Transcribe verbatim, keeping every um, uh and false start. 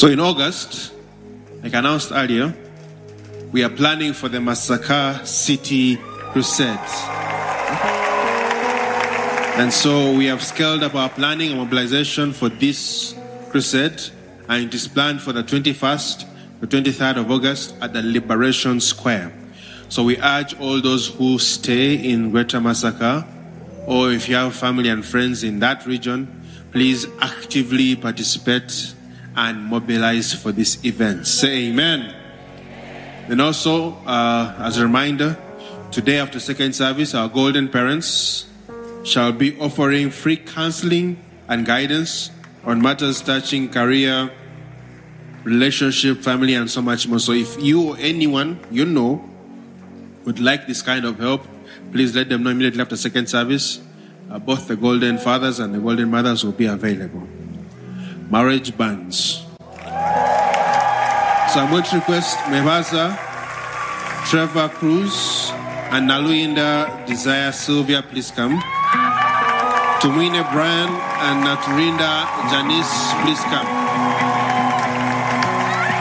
So in August, like announced earlier, we are planning for the Masaka City Crusade. And so we have scaled up our planning and mobilization for this crusade, and it is planned for the twenty-first, the twenty-third of August at the Liberation Square. So we urge all those who stay in Greater Masaka, or if you have family and friends in that region, please actively participate and mobilize for this event. Say amen. Then also, uh, as a reminder, today after second service, our golden parents shall be offering free counseling and guidance on matters touching career, relationship, family, and so much more. So if you or anyone you know would like this kind of help, please let them know immediately after second service. Uh, both the golden fathers and the golden mothers will be available. Marriage bands. So I'm going to request Mevaza, Trevor Cruz, and Naluinda Desire Sylvia, please come. Tumwine Brian and Naturinda Janice, please come.